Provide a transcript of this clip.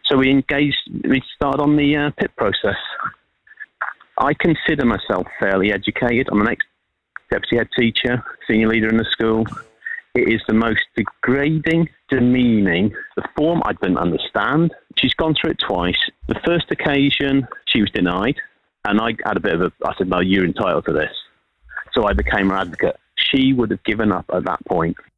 So we started on the PIP process. I consider myself fairly educated. I'm an ex-deputy head teacher, senior leader in the school. It is the most degrading, demeaning. The form I didn't understand. She's gone through it twice. The first occasion, she was denied. And I had I said, no, you're entitled to this. So I became her advocate. She would have given up at that point.